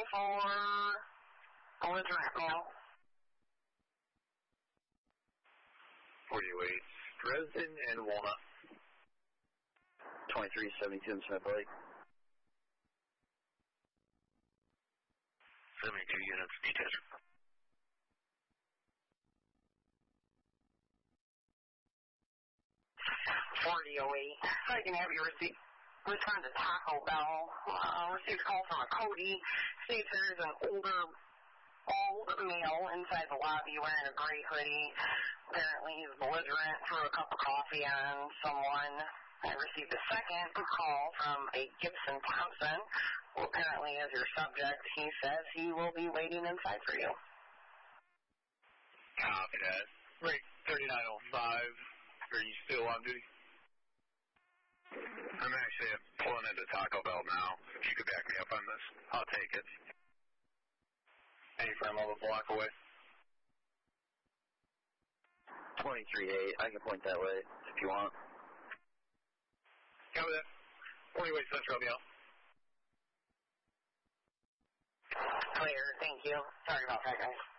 for belligerent male. 48, Dresden and Walnut. 2372 in Smith Lake. 72 units, detached. 4008. So I can have you return to Taco Bell. Received a call from a Cody. States there's an older, bald male inside the lobby wearing a gray hoodie. Apparently he's belligerent, threw a cup of coffee on someone. I received a second call from a Gibson Thompson, who apparently is your subject. He says he will be waiting inside for you. Copy that. Rate 3905. Are you still on duty? I'm actually pulling into Taco Bell now. If you could back me up on this, I'll take it. Any from a block away? 23-8. I can point that way if you want. Copy that. 40-way Central, Romeo. Clear, thank you. Sorry about that, guys.